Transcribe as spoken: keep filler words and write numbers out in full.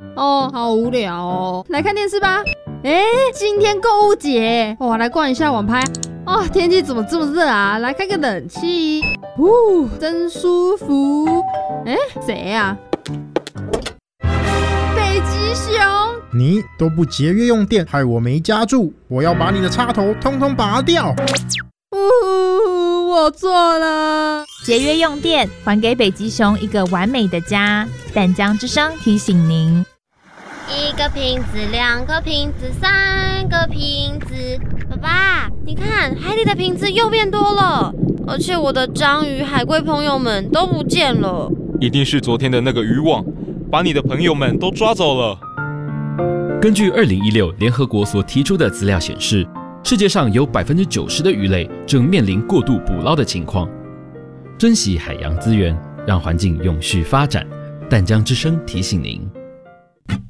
哦，好无聊哦，来看电视吧。哎，今天购物节，哇，来逛一下网拍。哦，天气怎么这么热啊？来开个冷气，呼，真舒服。哎，谁呀？北极熊。 你都不节约用电，害我没家住，我要把你的插头通通拔掉。 呜，我错了。 节约用电，还给北极熊一个完美的家。淡江之声提醒您： 一个瓶子，两个瓶子，三个瓶子。爸爸，你看海里的瓶子又变多了，而且我的章鱼、海龟朋友们都不见了。 一定是昨天的那个渔网把你的朋友们都抓走了。 根据二零一六联合国所提出的资料显示，世界上有 百分之九十 的鱼类正面临过度捕捞的情况。珍惜海洋资源，让环境永续发展。淡江之声提醒您。